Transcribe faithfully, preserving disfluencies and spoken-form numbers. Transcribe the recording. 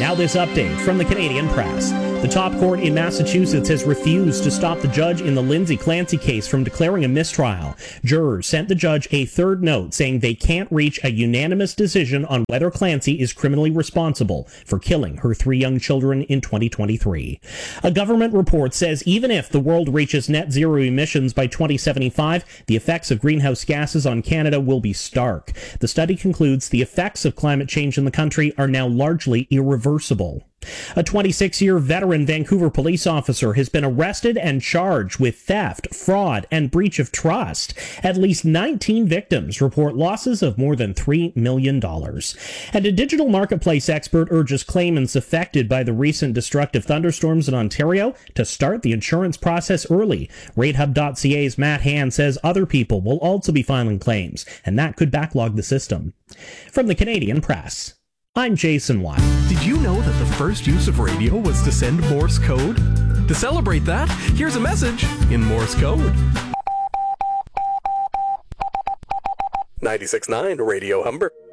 Now this update from the Canadian Press. The top court in Massachusetts has refused to stop the judge in the Lindsay Clancy case from declaring a mistrial. Jurors sent the judge a third note saying they can't reach a unanimous decision on whether Clancy is criminally responsible for killing her three young children in twenty twenty-three. A government report says even if the world reaches net zero emissions by twenty seventy-five, the effects of greenhouse gases on Canada will be stark. The study concludes the effects of climate change in the country are now largely irreversible. A twenty-six-year veteran Vancouver police officer has been arrested and charged with theft, fraud, and breach of trust. At least nineteen victims report losses of more than three million dollars. And a digital marketplace expert urges claimants affected by the recent destructive thunderstorms in Ontario to start the insurance process early. RateHub dot C A's Matt Hand says other people will also be filing claims, and that could backlog the system. From the Canadian Press, I'm Jason Watt. Did you know that the first use of radio was to send Morse code? To celebrate that, here's a message in Morse code. ninety-six point nine Radio Humber.